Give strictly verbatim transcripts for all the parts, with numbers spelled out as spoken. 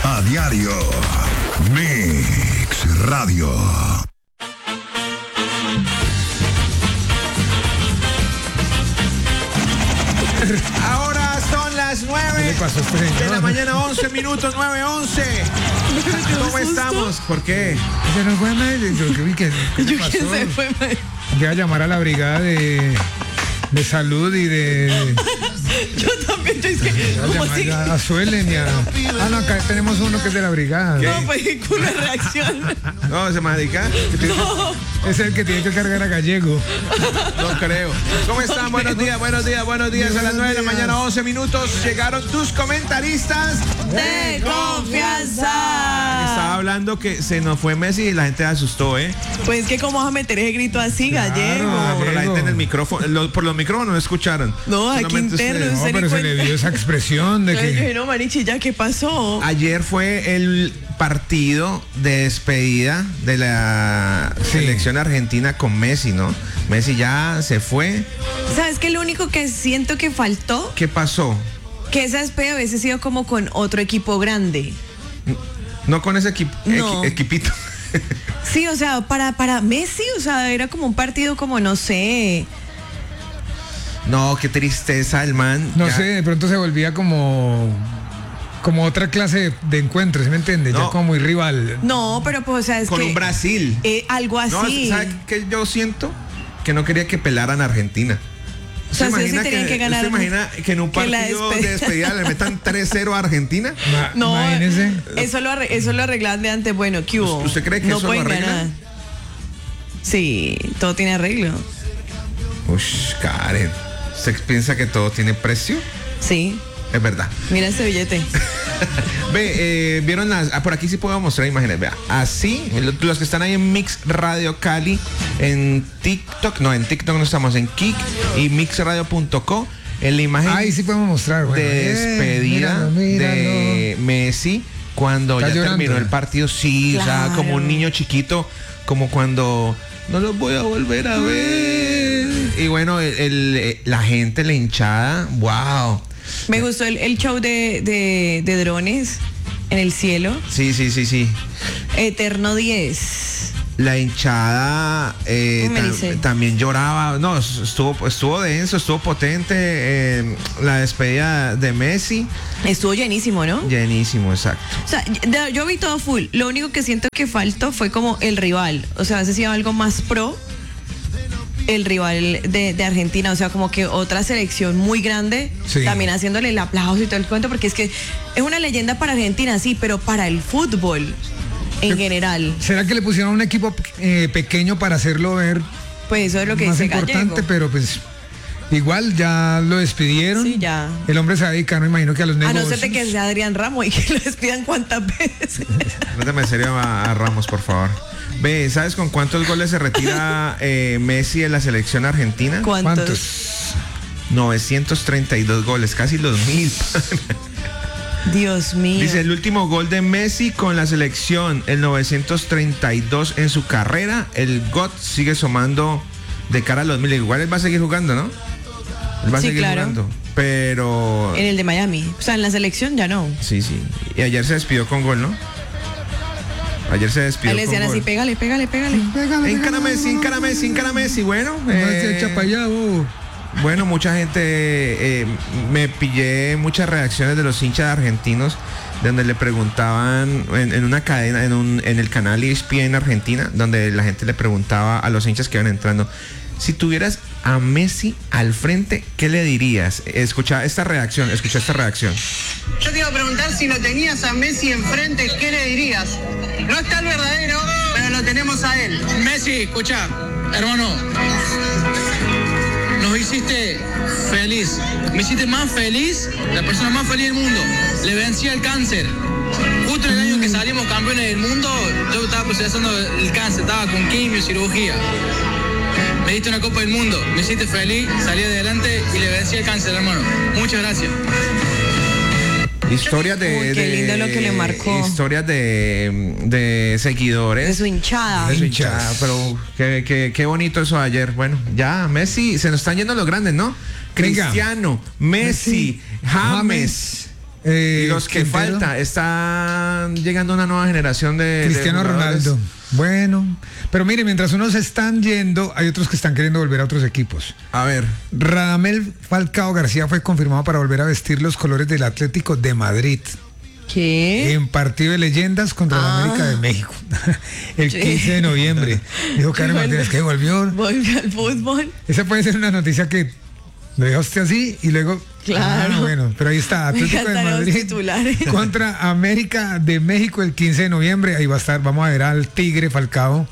A diario. Mix Radio. Ahora son las nueve de la mañana, once minutos, nueve once. ¿Cómo estamos? ¿Por qué? Se nos fue mal. Yo creo que ¿qué le pasó? Se fue mal. Voy a llamar a la brigada de, de salud y de... Yo también, yo es que... ¿cómo así? A, a Suelen y a... Ah, no, acá tenemos uno que es de la brigada. No, pues con una reacción. No, ¿se marica? No. Es el que tiene que cargar a Gallego. No creo. ¿Cómo están? Buenos días, buenos días, buenos días. A las nueve de la mañana, once minutos, llegaron tus comentaristas de confianza. Estaba hablando que se nos fue Messi y la gente se asustó, ¿eh? Pues que cómo vas a meter ese grito así, Claro. Gallego. Ah, pero la gente en el micrófono, lo- por los micrófonos no escucharon. No, aquí Solamente interno, ustedes. No, se pero di se le cuenta. dio esa expresión de Yo dije, que... no, Marichi, ¿ya qué pasó? Ayer fue el partido de despedida de la Sí. selección argentina con Messi, ¿no? Messi ya se fue. ¿Sabes qué? Lo único que siento que faltó, ¿Qué pasó? que esa despedida hubiese sido como con otro equipo grande. No con ese equi- No. equi- equipito. Sí, o sea, para, para Messi, o sea, era como un partido como, no sé... No, qué tristeza el man. No Ya- sé, de pronto se volvía como... Como otra clase de, de encuentro, ¿sí me entiendes? No. Ya como muy rival. No, pero pues, o sea, es Con que... un Brasil. eh, algo No, así. ¿sabe qué yo siento? Que no quería que pelaran a Argentina. O sea, ¿Se ustedes sí imagina tenían que ganar- ¿Se imagina que en un que la partido de despedida- despedida le metan tres cero a Argentina? Ma- No, Imagínese. eso lo, arre- eso lo arreglan de antes. Bueno, ¿qué hubo? ¿Usted cree que no eso lo pueden arreglan? ganar. Sí, todo tiene arreglo. Ush, Karen. ¿Usted piensa que todo tiene precio? Sí, Es verdad. mira este billete. Ve, eh, vieron las. Ah, por aquí sí puedo mostrar imágenes. Vea, así, lo- los que están ahí en Mix Radio Cali, en TikTok, no, en TikTok no estamos, en Kik y mixradio punto co. En la imagen Ahí sí podemos mostrar. Bueno, de eh, despedida míralo, míralo. de Messi cuando Está ya llorando. terminó el partido. Sí, o sea, Claro. como un niño chiquito, como cuando no los voy a volver a ver. Y bueno, el, el- la gente, la hinchada, wow. Me gustó el, el show de, de, de drones en el cielo. Sí, sí, sí, sí. Eterno diez. La hinchada eh, ¿Cómo me tam- dice? también lloraba. No, estuvo, estuvo denso, estuvo potente. eh, la despedida de Messi, Estuvo llenísimo, ¿no? llenísimo, exacto. O sea, de- yo vi todo full. Lo único que siento que faltó fue como el rival. O sea, ese sido algo más pro. El rival de, de Argentina, o sea, como que otra selección muy grande, Sí. también haciéndole el aplauso y todo el cuento, porque es que es una leyenda para Argentina, sí, pero para el fútbol en general, ¿Será que le pusieron un equipo eh, pequeño para hacerlo ver pues eso es lo que más dice importante? Gallego. Pero pues igual ya lo despidieron. Sí, ya. El hombre se va a dedicar, me imagino que a los A negocios. no ser de que sea Adrián Ramos y que lo despidan cuántas veces. Tratame en serio a, a Ramos, por favor. Ve, ¿sabes con cuántos goles se retira eh, Messi de la selección argentina? ¿Cuántos? ¿Cuántos? novecientos treinta y dos goles, casi los mil. Dios mío. Dice, el último gol de Messi con la selección, el novecientos treinta y dos en su carrera. El G O T sigue sumando de cara a los mil. Igual él va a seguir jugando, ¿no? Él va a Sí, seguir claro. jugando. Pero... En el de Miami. O sea, en la selección ya no. Sí, sí. Y ayer se despidió con gol, ¿no? Ayer se despidió Ahí le con decían así, gol. pégale, pégale, pégale. Pégale, Encara pégale, Messi, encara Messi, encara Messi. Bueno, No eh, se echa para allá, bobo. bueno, mucha gente, eh, me pillé muchas reacciones de los hinchas argentinos donde le preguntaban en, en una cadena, en, un, en el canal E S P N en Argentina, donde la gente le preguntaba a los hinchas que iban entrando, si tuvieras a Messi al frente, ¿qué le dirías? Escucha esta reacción, escucha esta reacción. Yo te iba a preguntar si lo tenías a Messi enfrente, ¿qué le dirías? No está el verdadero, pero lo tenemos a él. Messi, escucha, hermano, nos hiciste feliz. Me hiciste más feliz, la persona más feliz del mundo. Le vencí el cáncer. Justo en el año que salimos campeones del mundo, yo estaba procesando el cáncer, estaba con quimio, cirugía. Me diste una Copa del Mundo, me hiciste feliz, salí adelante y le vencí el cáncer, hermano. Muchas gracias. Historias de, Uy, qué lindo de- lo que le marcó. Historias de, de seguidores. De su hinchada. De su hinchada, pero qué, qué, qué bonito eso de ayer. Bueno, ya, Messi, se nos están yendo los grandes, ¿no? Venga. Cristiano, Messi, Messi, James. Eh, y los que Quintero, falta, está llegando una nueva generación de Cristiano de jugadores. Ronaldo. Bueno, pero mire, mientras unos están yendo, hay otros que están queriendo volver a otros equipos. A ver, Radamel Falcao García fue confirmado para volver a vestir los colores del Atlético de Madrid ¿Qué? en partido de leyendas contra la Ah. América de México el Sí. quince de noviembre. Dijo Karen Martínez que volvió. Volvió al fútbol. Esa puede ser una noticia que lo dejaste así y luego. Claro. Ah, bueno, pero ahí está, Me Atlético de encantan los Madrid titulares. contra América de México el quince de noviembre. Ahí va a estar, vamos a ver al Tigre Falcao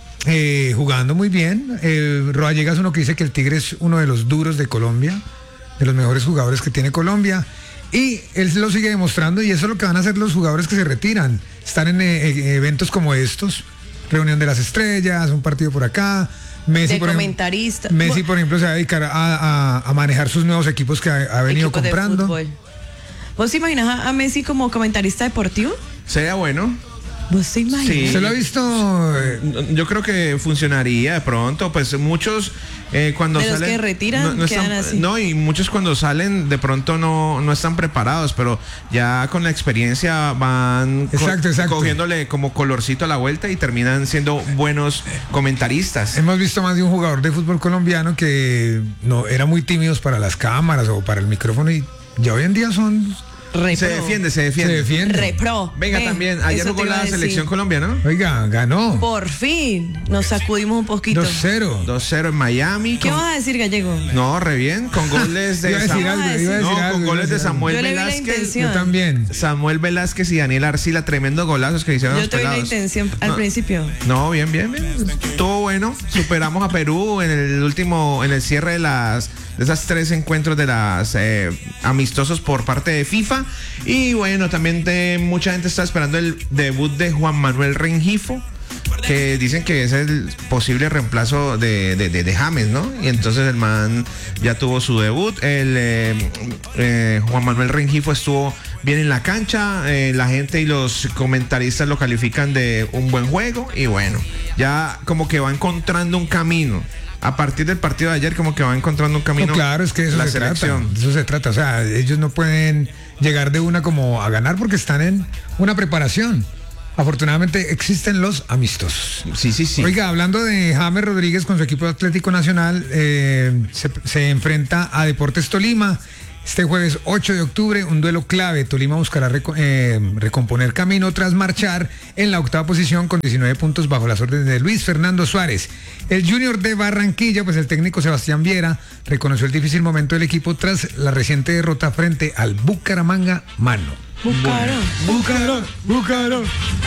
eh, jugando muy bien. Eh, Roa Llegas, uno que dice que el Tigre es uno de los duros de Colombia, de los mejores jugadores que tiene Colombia. Y él lo sigue demostrando y eso es lo que van a hacer los jugadores que se retiran. Están en eh, eventos como estos, reunión de las estrellas, un partido por acá. Messi, De por ejem- comentarista. Messi, por ejemplo, se va a dedicar a, a- a manejar sus nuevos equipos que ha, ha venido Equipos de comprando. fútbol. ¿Vos te imaginas a, a Messi como comentarista deportivo? sería bueno. ¿Vos te imaginas? Sí. ¿Se lo ha visto? eh, Yo creo que funcionaría de pronto, pues muchos eh, cuando De los salen que retiran, no, quedan están- así. no, y muchos cuando salen de pronto no, no están preparados, pero ya con la experiencia van co- Exacto, exacto. cogiéndole como colorcito a la vuelta y terminan siendo buenos comentaristas. Hemos visto más de un jugador de fútbol colombiano que no era muy tímidos para las cámaras o para el micrófono y ya hoy en día son Re Se pro. defiende, se se defiende. defienden. Re pro. Venga, Ve, también, ayer eso jugó te iba a la decir. selección colombiana, ¿no? Oiga, ganó Por fin nos sacudimos un poquito. dos cero. dos cero en Miami. ¿Qué con- vas a decir, Gallego? No, re bien, con goles de Iba a decir Sam- algo, iba a decir No, algo, con iba a goles de decir algo. Samuel Yo le vi la Velázquez. intención. Yo también. Samuel Velázquez y Daniel Arcila, tremendo golazos que hicieron Yo los tuve la pelados. intención al No, principio. No, bien, bien, bien. Estuvo bueno. Superamos a Perú en el último, en el cierre de las de esas tres encuentros de las eh, amistosos por parte de FIFA. Y bueno, también de, mucha gente está esperando el debut de Juan Manuel Rengifo, que dicen que es el posible reemplazo de, de, de, de James, ¿no? Y entonces el man ya tuvo su debut. El eh, eh, Juan Manuel Rengifo estuvo bien en la cancha, eh, la gente y los comentaristas lo califican de un buen juego y bueno, ya como que va encontrando un camino. A partir del partido de ayer como que va encontrando un camino. No, claro, es que eso la se selección. trata. de Eso se trata. O sea, ellos no pueden llegar de una como a ganar porque están en una preparación. Afortunadamente existen los amistosos. Sí, sí, sí. Oiga, hablando de James Rodríguez con su equipo Atlético Nacional, eh, se, se enfrenta a Deportes Tolima. Este jueves ocho de octubre, un duelo clave. Tolima buscará reco- eh, recomponer camino tras marchar en la octava posición con diecinueve puntos bajo las órdenes de Luis Fernando Suárez. El Junior de Barranquilla, pues el técnico Sebastián Viera reconoció el difícil momento del equipo tras la reciente derrota frente al Bucaramanga Mano. Buscaron. Búcaro, Búcaro.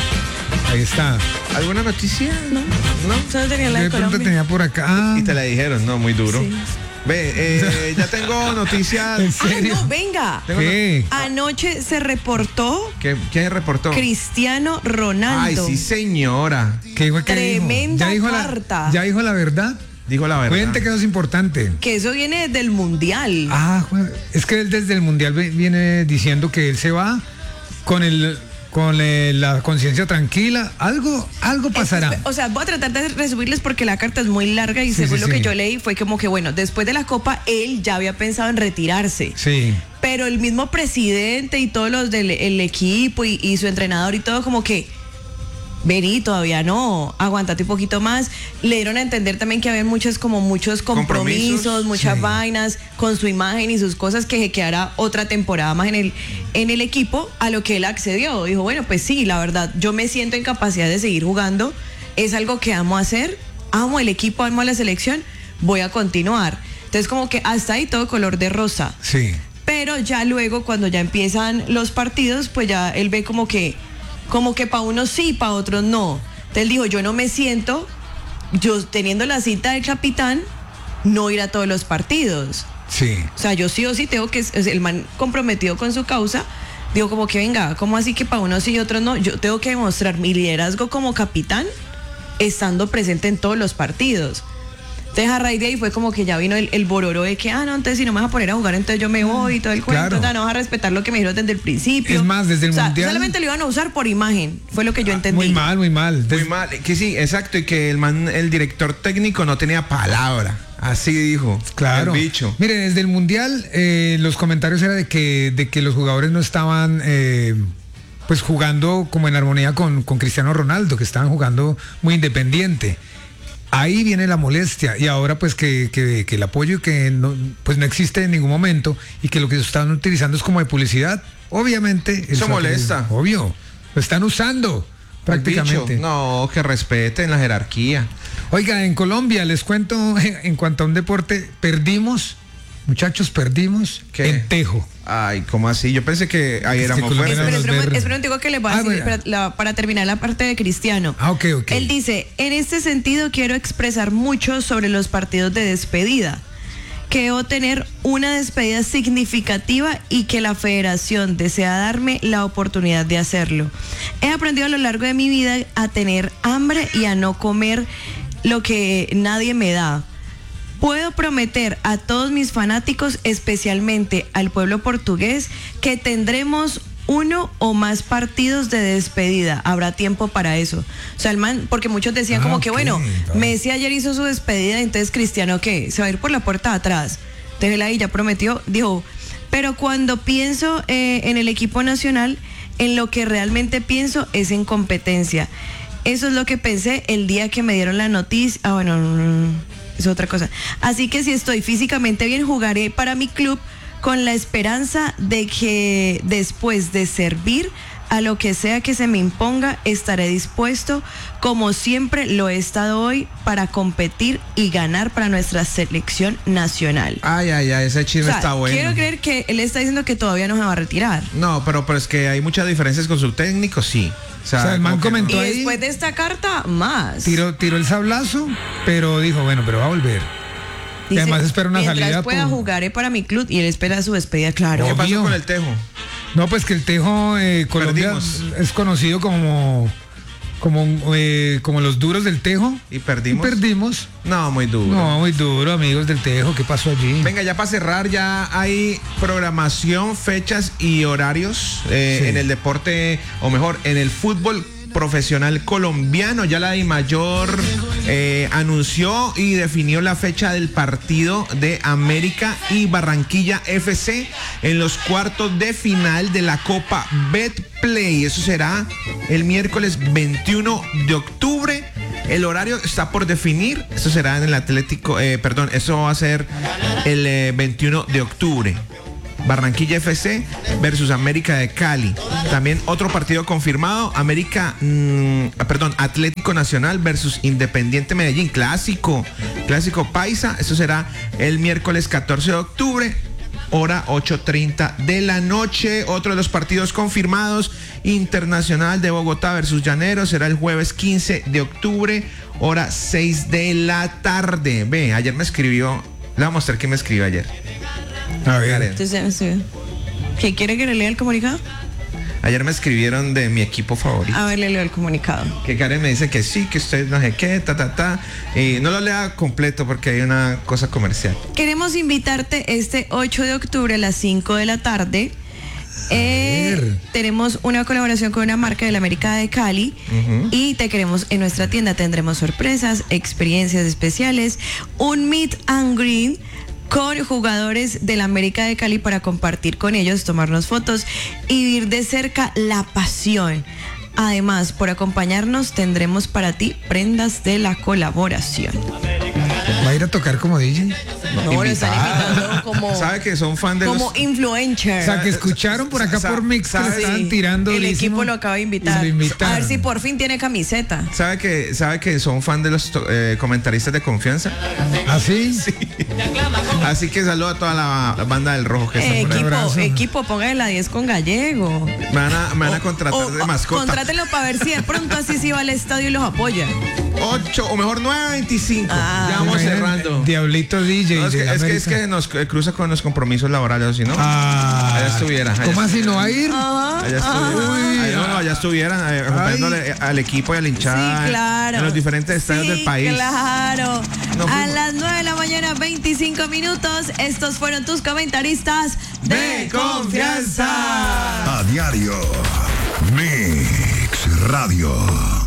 Ahí está. ¿Alguna noticia? No, no, solo tenía la Yo de de pronto Colombia. tenía por acá. Ah, Y te la dijeron, no, muy duro. Sí. Ve, eh, ya tengo noticias. ¿En Ah, serio? no, venga. Tengo ¿Qué? Anoche se reportó ¿Qué, ¿Quién reportó? Cristiano Ronaldo. Ay, sí, señora. ¿Qué dijo? ¿Qué dijo? Tremenda ¿Ya dijo carta. La, ¿Ya dijo la verdad? Dijo la verdad. Cuente que eso es importante. Que eso viene del mundial. Ah, jue- es que él desde el Mundial ve- viene diciendo que él se va con el con eh, la conciencia tranquila. Algo, algo pasará. O sea, voy a tratar de resumirles porque la carta es muy larga y Sí, según sí, lo sí. que yo leí fue como que, bueno, después de la Copa él ya había pensado en retirarse. Sí. Pero el mismo presidente y todos los del el equipo y, y su entrenador y todo como que, vení, todavía no, aguántate un poquito más. Le dieron a entender también que había muchos como muchos compromisos, Compromisos, muchas sí. vainas con su imagen y sus cosas que se quedara otra temporada más en el, en el equipo, a lo que él accedió. Dijo, bueno, pues sí, la verdad, yo me siento en capacidad de seguir jugando, es algo que amo hacer, amo el equipo, amo la selección, voy a continuar. Entonces como que hasta ahí todo color de rosa. Sí. Pero ya luego, cuando ya empiezan los partidos, pues ya él ve como que, como que para unos sí, para otros no. Entonces él dijo, yo no me siento, yo teniendo la cita del capitán, no ir a todos los partidos. Sí. O sea, yo sí o sí tengo que, o sea, el man comprometido con su causa, digo como que venga, ¿cómo así que para unos sí y otros no? Yo tengo que demostrar mi liderazgo como capitán, estando presente en todos los partidos. Entonces a raíz de ahí fue como que ya vino el, el bororo de que, ah, no, entonces si no me vas a poner a jugar, entonces yo me voy y todo el Claro. cuento, o sea, no vas a respetar lo que me dijeron desde el principio. Es más, desde el o sea, Mundial- solamente lo iban a usar por imagen, fue lo que yo entendí. Muy mal, muy mal. Muy Des- mal. Que sí, exacto. Y que el man, el director técnico no tenía palabra. Así dijo. Claro. El bicho. Mire, desde el Mundial, eh, los comentarios eran de que, de que los jugadores no estaban eh, pues jugando como en armonía con, con Cristiano Ronaldo, que estaban jugando muy independiente. Ahí viene la molestia. Y ahora pues que, que, que el apoyo que no, pues no existe en ningún momento y que lo que están utilizando es como de publicidad, obviamente. Eso molesta. Obvio. Lo están usando prácticamente. Bicho. No, que respeten la jerarquía. Oiga, en Colombia, les cuento, en cuanto a un deporte, perdimos, muchachos, perdimos ¿Qué? en tejo. Ay, ¿cómo así? Yo pensé que ahí Es que éramos Colombia fuertes. no- Espera, los espera, ver- espera un tico que le voy a Ah, decir bueno. para, la- para terminar la parte de Cristiano. Ah, ok, ok. Él dice, en este sentido quiero expresar mucho sobre los partidos de despedida, que debo tener una despedida significativa y que la federación desea darme la oportunidad de hacerlo. He aprendido a lo largo de mi vida a tener hambre y a no comer lo que nadie me da. Puedo prometer a todos mis fanáticos, especialmente al pueblo portugués, que tendremos uno o más partidos de despedida. Habrá tiempo para eso. O sea, el man, porque muchos decían Ah, como que, ok, bueno, entonces. Messi ayer hizo su despedida, entonces Cristiano, ¿qué? Se va a ir por la puerta de atrás. Entonces él ahí ya prometió, dijo, pero cuando pienso eh, en el equipo nacional, en lo que realmente pienso es en competencia. Eso es lo que pensé el día que me dieron la noticia. Ah, bueno, mm, es otra cosa. Así que si estoy físicamente bien, jugaré para mi club con la esperanza de que después de servir a lo que sea que se me imponga, estaré dispuesto, como siempre lo he estado hoy, para competir y ganar para nuestra selección nacional. Ay, ay, ay, ese chisme O sea, está bueno. quiero creer que él está diciendo que todavía no se va a retirar. No, pero, pero es que hay muchas diferencias con su técnico, sí. O sea, O sea, el man como que comentó- Y ahí- después de esta carta, más. Tiró, tiró el sablazo, pero dijo, bueno, pero va a volver. Y además espera una mientras salida pueda por- jugaré para mi club y él espera su despedida, claro. ¿Qué pasó Obvio. con el Tejo? No, pues que el Tejo eh, Colombia Perdimos. es conocido como como eh, como los duros del Tejo. ¿Y perdimos? Y perdimos. No, muy duro. No, muy duro, amigos del Tejo. ¿Qué pasó allí? Venga, ya para cerrar, ya hay programación, fechas y horarios eh, Sí. en el deporte, o mejor, en el fútbol profesional colombiano. Ya la DIMAYOR eh, anunció y definió la fecha del partido de América y Barranquilla F C en los cuartos de final de la Copa Betplay. Eso será el miércoles veintiuno de octubre. El horario está por definir. Eso será en el Atlético, eh, perdón, eso va a ser el eh, veintiuno de octubre. Barranquilla F C versus América de Cali. También otro partido confirmado, América, mmm, perdón, Atlético Nacional versus Independiente Medellín, clásico, clásico paisa. Eso será el miércoles catorce de octubre, hora ocho treinta de la noche. Otro de los partidos confirmados, Internacional de Bogotá versus Llaneros, será el jueves quince de octubre, hora seis de la tarde. Ve, ayer me escribió, le voy a mostrar quién me escribió ayer. A ver. Karen. Entonces, sí. ¿Qué quiere que le lea el comunicado? Ayer me escribieron de mi equipo favorito. A ver, le leo el comunicado. Que Karen me dice que sí, que usted no sé qué, ta, ta, ta. Y no lo lea completo porque hay una cosa comercial. Queremos invitarte este ocho de octubre a las cinco de la tarde. Eh, ver. tenemos una colaboración con una marca de la América de Cali Ujú. y te queremos en nuestra tienda. Tendremos sorpresas, experiencias especiales, un meet and greet con jugadores de la América de Cali para compartir con ellos, tomarnos fotos y vivir de cerca la pasión. Además, por acompañarnos tendremos para ti prendas de la colaboración. ¿Va a ir a tocar como D J? No, lo están invitando como, ¿Sabe que son fan de como los... influencer. O sea, que escucharon por acá Sa- por Mix que sabe- estaban Sí, tirando el durísimo. equipo lo acaba de invitar. Y lo invitaron. A ver si por fin tiene camiseta. ¿Sabe que, sabe que son fan de los eh, comentaristas de confianza? ¿Ah, sí? Así que saludo a toda la banda del Rojo que está Eh, por ahí. equipo, abrazo. equipo, póngale la diez con Gallego. Me van a, me van a contratar O- de o- mascota. Contrátenlo para ver si de pronto así sí va al estadio y los apoya. ocho o mejor nueve veinticinco. Ah. Ya vamos Imagínate, cerrando. Diablito D J. No, es, que, de es que es América. que nos eh, cruza con los compromisos laborales, si no. Ah, Allá estuviera, allá ¿Cómo así no va a ir? Ajá, Allá ajá. estuvieran, allá, no, no, allá estuvieran eh, acompañándole al equipo y al hinchada Sí, claro. en los diferentes estadios Sí, del país. Claro. No a fuimos. las nueve de la mañana, veinticinco minutos. Estos fueron tus comentaristas ¡De confianza! A diario. Mix Radio.